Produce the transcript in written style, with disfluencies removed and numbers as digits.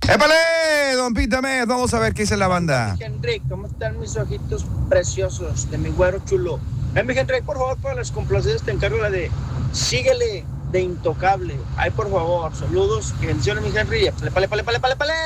¡Épale, don Pítame! Vamos a ver qué dice la banda. Henry, ¿cómo están mis ojitos preciosos de mi güero chulo? Mi Henry, por favor, para las complacencias te encargo la de Síguele de Intocable. Ay, por favor, saludos, que bendiciones, mi Henry. Pale, pale, pale, pale, pale, pale.